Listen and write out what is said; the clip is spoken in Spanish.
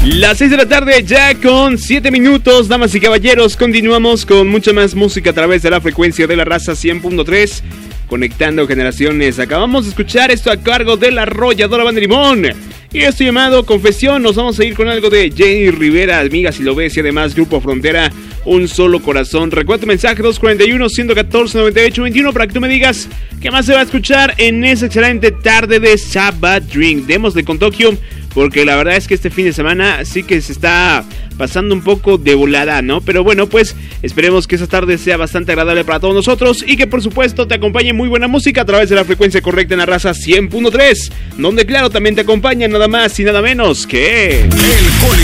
Las 6 de la tarde, ya con 7 minutos, damas y caballeros, continuamos con mucha más música a través de la frecuencia de la raza 100.3, conectando generaciones. Acabamos de escuchar esto a cargo de la Arrolladora Banda Limón. Y esto llamado Confesión. Nos vamos a ir con algo de Jenny Rivera, Amiga Si Lo Ves, y además Grupo Frontera, Un Solo Corazón. Recuerda tu mensaje 241-114-9821 para que tú me digas qué más se va a escuchar en esa excelente tarde de Sabbath Drink. Démosle con Tokio, porque la verdad es que este fin de semana sí que se está pasando un poco de volada, ¿no? Pero bueno, pues esperemos que esa tarde sea bastante agradable para todos nosotros y que por supuesto te acompañe muy buena música a través de la frecuencia correcta en la raza 100.3, donde claro también te acompaña nada más y nada menos que...